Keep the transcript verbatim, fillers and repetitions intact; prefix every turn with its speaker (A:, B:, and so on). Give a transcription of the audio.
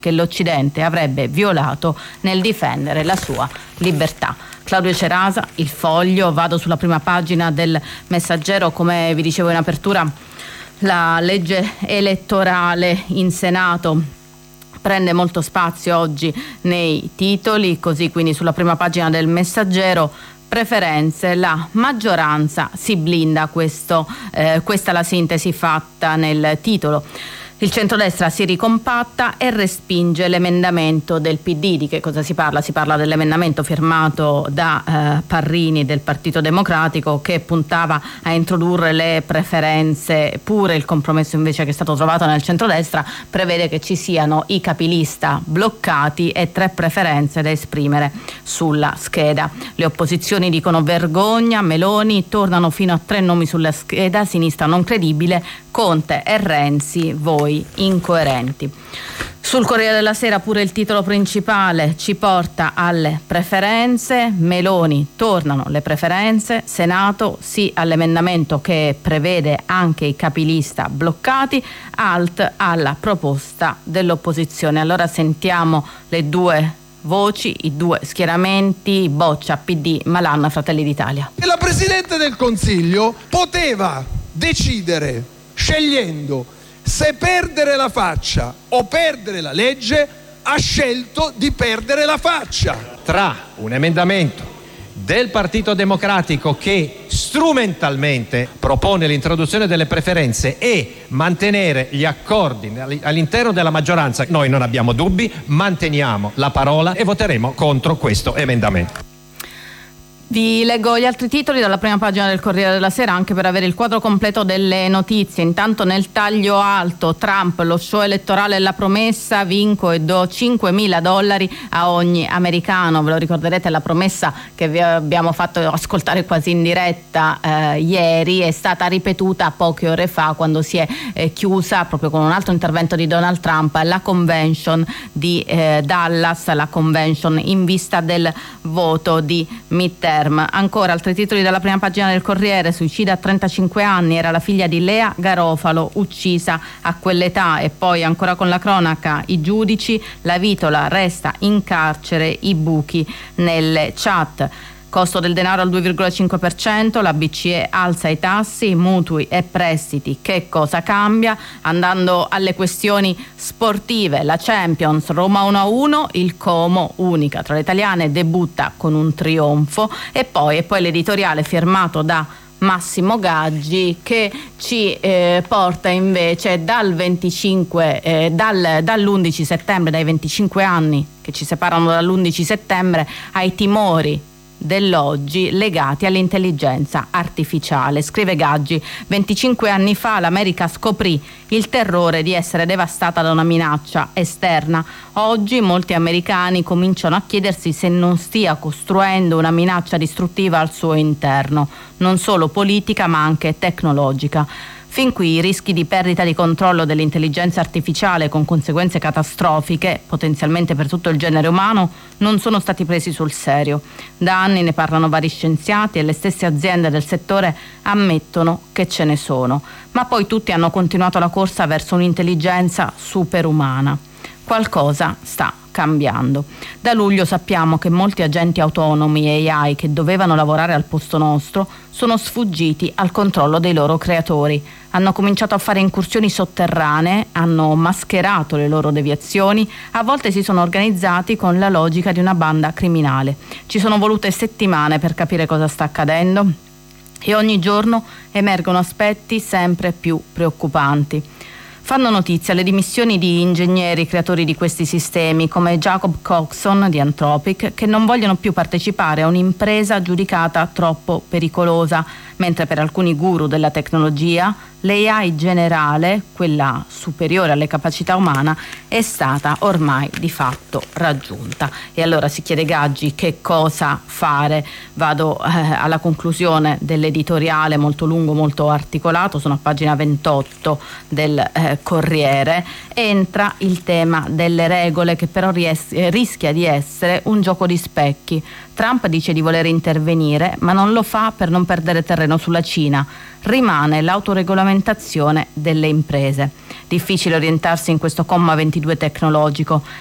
A: che l'Occidente avrebbe violato nel difendere la sua libertà. Claudio Cerasa, Il Foglio. Vado sulla prima pagina del Messaggero. Come vi dicevo in apertura, la legge elettorale in Senato prende molto spazio oggi nei titoli, così quindi sulla prima pagina del Messaggero: preferenze, la maggioranza si blinda. Questo, eh, questa è la sintesi fatta nel titolo. Il centrodestra si ricompatta e respinge l'emendamento del P D. Di che cosa si parla? Si parla dell'emendamento firmato da eh, Parrini del Partito Democratico, che puntava a introdurre le preferenze pure. Il compromesso invece che è stato trovato nel centrodestra prevede che ci siano i capilista bloccati e tre preferenze da esprimere sulla scheda. Le opposizioni dicono vergogna, Meloni, tornano fino a tre nomi sulla scheda, sinistra non credibile, Conte e Renzi, voi incoerenti. Sul Corriere della Sera pure il titolo principale ci porta alle preferenze. Meloni, tornano le preferenze, Senato sì all'emendamento che prevede anche i capilista bloccati, alt alla proposta dell'opposizione. Allora sentiamo le due voci, i due schieramenti, Boccia, P D, Malan, Fratelli d'Italia.
B: E la Presidente del Consiglio poteva decidere, scegliendo se perdere la faccia o perdere la legge, ha scelto di perdere la faccia.
C: Tra un emendamento del Partito Democratico che strumentalmente propone l'introduzione delle preferenze e mantenere gli accordi all'interno della maggioranza, noi non abbiamo dubbi, manteniamo la parola e voteremo contro questo emendamento.
A: Vi leggo gli altri titoli dalla prima pagina del Corriere della Sera, anche per avere il quadro completo delle notizie. Intanto nel taglio alto, Trump, lo show elettorale e la promessa, vinco e do cinquemila dollari a ogni americano. Ve lo ricorderete, la promessa che vi abbiamo fatto ascoltare quasi in diretta eh, ieri è stata ripetuta poche ore fa, quando si è eh, chiusa proprio con un altro intervento di Donald Trump la convention di eh, Dallas, la convention in vista del voto di midterm. Ancora altri titoli dalla prima pagina del Corriere: suicida a trentacinque anni, era la figlia di Lea Garofalo, uccisa a quell'età. E poi ancora con la cronaca, i giudici, la Vitola resta in carcere, i buchi nelle chat. Costo del denaro al due virgola cinque per cento, la B C E alza i tassi, mutui e prestiti, che cosa cambia? Andando alle questioni sportive, la Champions, Roma uno a uno, il Como, unica tra le italiane, debutta con un trionfo. E poi, e poi l'editoriale firmato da Massimo Gaggi, che ci eh, porta invece dal venticinque, eh, dal, dall'undici settembre, dai venticinque anni che ci separano dall'undici settembre, ai timori dell'oggi legati all'intelligenza artificiale. Scrive Gaggi: venticinque anni fa l'America scoprì il terrore di essere devastata da una minaccia esterna. Oggi molti americani cominciano a chiedersi se non stia costruendo una minaccia distruttiva al suo interno, non solo politica ma anche tecnologica. Fin qui i rischi di perdita di controllo dell'intelligenza artificiale con conseguenze catastrofiche, potenzialmente per tutto il genere umano, non sono stati presi sul serio. Da anni ne parlano vari scienziati e le stesse aziende del settore ammettono che ce ne sono. Ma poi tutti hanno continuato la corsa verso un'intelligenza superumana. Qualcosa sta cambiando. Da luglio sappiamo che molti agenti autonomi e A I che dovevano lavorare al posto nostro sono sfuggiti al controllo dei loro creatori. Hanno cominciato a fare incursioni sotterranee, hanno mascherato le loro deviazioni, a volte si sono organizzati con la logica di una banda criminale. Ci sono volute settimane per capire cosa sta accadendo e ogni giorno emergono aspetti sempre più preoccupanti. Fanno notizia le dimissioni di ingegneri creatori di questi sistemi come Jacob Coxon di Anthropic, che non vogliono più partecipare a un'impresa giudicata troppo pericolosa, mentre per alcuni guru della tecnologia l'A I generale, quella superiore alle capacità umane, è stata ormai di fatto raggiunta. E allora si chiede Gaggi che cosa fare. Vado eh, alla conclusione dell'editoriale molto lungo, molto articolato, sono a pagina ventotto del eh, Corriere. Entra il tema delle regole, che però ries- rischia di essere un gioco di specchi. Trump dice di voler intervenire, ma non lo fa per non perdere terreno freno sulla Cina. Rimane l'autoregolamentazione delle imprese. Difficile orientarsi in questo comma ventidue tecnologico.